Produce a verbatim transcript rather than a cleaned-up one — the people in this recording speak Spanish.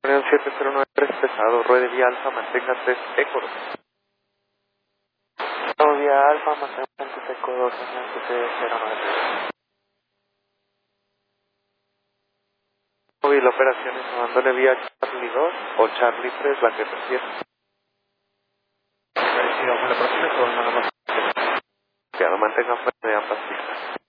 Unión siete cero nueve tres pesado, ruede vía alfa, mantenga tres eco dos. Ruede vía alfa, mantenga tres eco dos, Unión siete cero nueve. Móvil operaciones, mandándole vía Charlie dos o Charlie tres, la que prefiera. Sí, vamos a la próxima, todo nada más. Cuidado, mantenga fuera de ambas pistas.